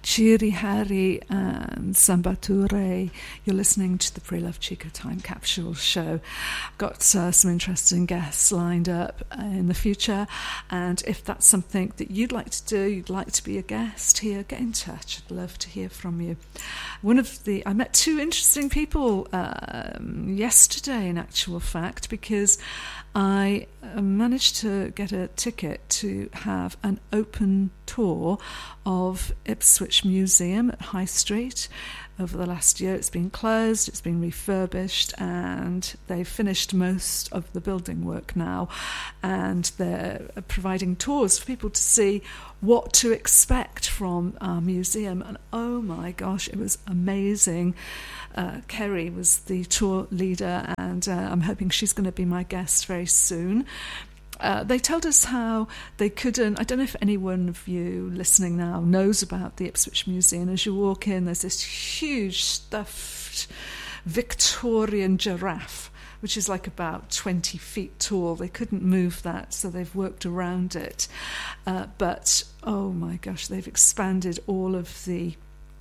Chiri Hari and Sambature. You're listening to the Pre-Love Chica Time Capsule Show. I've got some interesting guests lined up in the future, and if that's something that you'd like to do, you'd like to be a guest here, get in touch. I'd love to hear from you. I met two interesting people yesterday, in actual fact, because I managed to get a ticket to have an open tour of Ipswich Museum at High Street. Over the last year it's been closed, it's been refurbished, and they've finished most of the building work now, and they're providing tours for people to see what to expect from our museum. And oh my gosh, it was amazing. Kerry was the tour leader, and I'm hoping she's going to be my guest very soon. They told us how they couldn't. I don't know if any one of you listening now knows about the Ipswich Museum. As you walk in, there's this huge stuffed Victorian giraffe, which is like about 20 feet tall. They couldn't move that, so they've worked around it. But oh my gosh, they've expanded all of the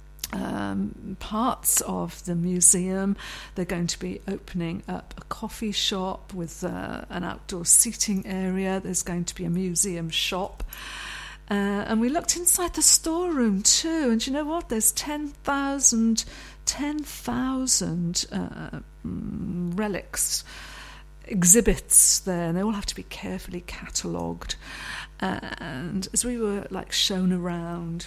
parts of the museum. They're going to be opening up a coffee shop with an outdoor seating area. There's going to be a museum shop. And we looked inside the storeroom too, and you know what? There's 10,000 relics, exhibits there, and they all have to be carefully catalogued. And as we were shown around,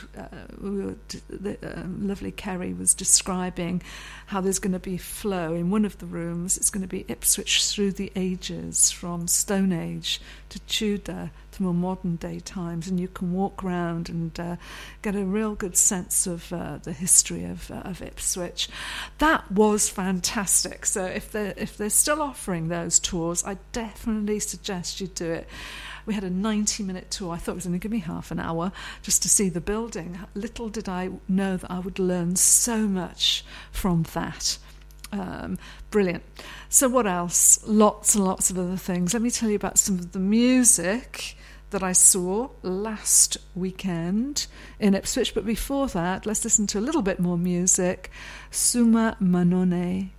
lovely Kerry was describing how there's going to be flow in one of the rooms. It's going to be Ipswich through the ages, from Stone Age to Tudor to more modern day times, and you can walk around and get a real good sense of the history of Ipswich. That was fantastic. So if they're still offering those tours, I definitely suggest you do it. We had a 90-minute tour. I thought it was going to give me half an hour just to see the building. Little did I know that I would learn so much from that. Brilliant. So what else? Lots and lots of other things. Let me tell you about some of the music that I saw last weekend in Ipswich. But before that, let's listen to a little bit more music. Suma Manone